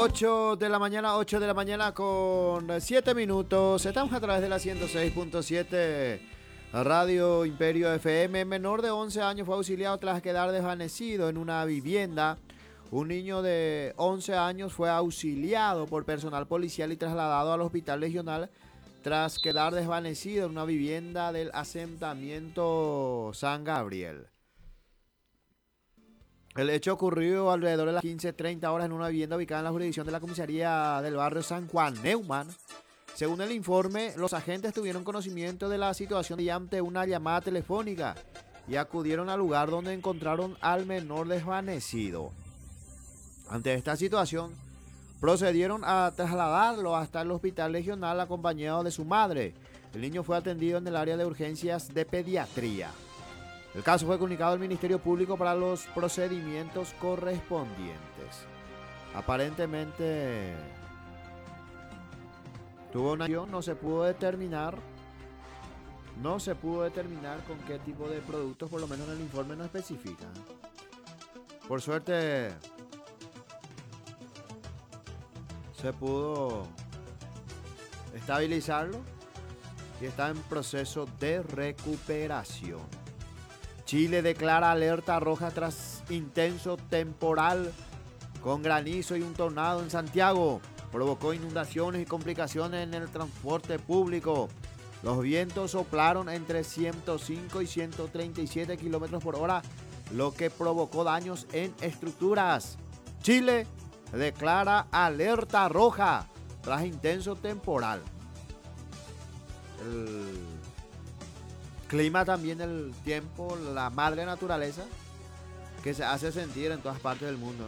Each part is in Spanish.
8 de la mañana con 7 minutos. Estamos a través de la 106.7 Radio Imperio FM. Menor de 11 años fue auxiliado tras quedar desvanecido en una vivienda. Un niño de 11 años fue auxiliado por personal policial y trasladado al hospital regional tras quedar desvanecido en una vivienda del asentamiento San Gabriel. El hecho ocurrió alrededor de las 15:30 horas en una vivienda ubicada en la jurisdicción de la comisaría del barrio San Juan Neumann. Según el informe, los agentes tuvieron conocimiento de la situación mediante una llamada telefónica y acudieron al lugar donde encontraron al menor desvanecido. Ante esta situación, procedieron a trasladarlo hasta el hospital regional acompañado de su madre. El niño fue atendido en el área de urgencias de pediatría. El caso fue comunicado al Ministerio Público para los procedimientos correspondientes. Aparentemente tuvo una acción, no se pudo determinar con qué tipo de productos, por lo menos en el informe no especifica. Por suerte se pudo estabilizarlo y está en proceso de recuperación. Chile declara alerta roja tras intenso temporal con granizo y un tornado en Santiago. Provocó inundaciones y complicaciones en el transporte público. Los vientos soplaron entre 105 y 137 kilómetros por hora, lo que provocó daños en estructuras. Chile declara alerta roja tras intenso temporal. El clima también, el tiempo, la madre naturaleza que se hace sentir en todas partes del mundo,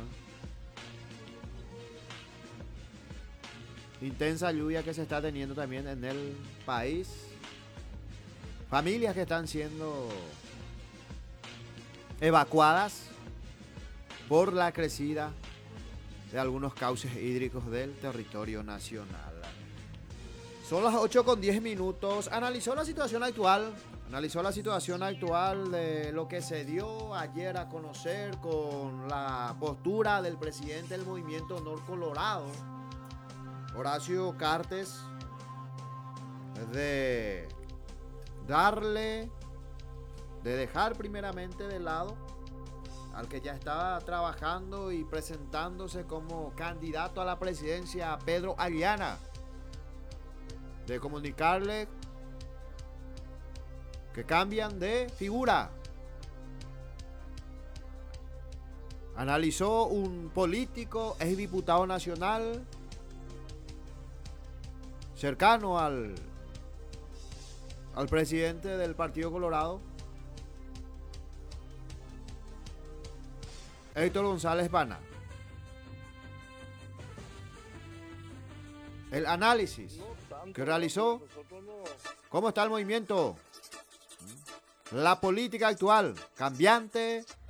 ¿no? Intensa lluvia que se está teniendo también en el país. Familias que están siendo evacuadas por la crecida de algunos cauces hídricos del territorio nacional. Son las 8:10 minutos. Analizó la situación actual de lo que se dio ayer a conocer con la postura del presidente del movimiento Nor Colorado, Horacio Cartes, de dejar primeramente de lado al que ya estaba trabajando y presentándose como candidato a la presidencia, Pedro Aguiana, de comunicarle que cambian de figura. Analizó un político, ex diputado nacional, cercano al presidente del Partido Colorado, Héctor González Bana. El análisis que realizó, cómo está el movimiento, la política actual, cambiante,